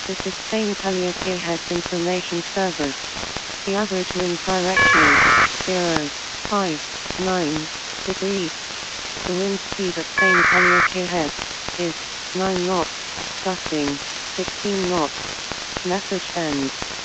This is Spain Calliope Heads Information Service. The average wind direction, 0.59 degrees. The wind speed at Spain Calliope Head is 9 knots, gusting 16 knots. Message ends.